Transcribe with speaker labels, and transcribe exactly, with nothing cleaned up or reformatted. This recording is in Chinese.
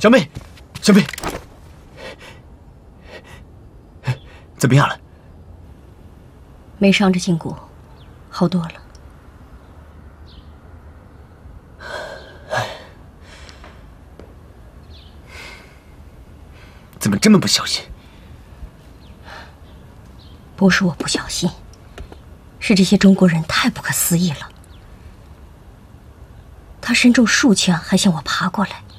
Speaker 1: 小妹，小妹，怎么样了？
Speaker 2: 没伤着胫骨，好多了。
Speaker 1: 怎么这么不小心？
Speaker 2: 不是我不小心，是这些中国人太不可思议了。他身中数枪，还向我爬过来。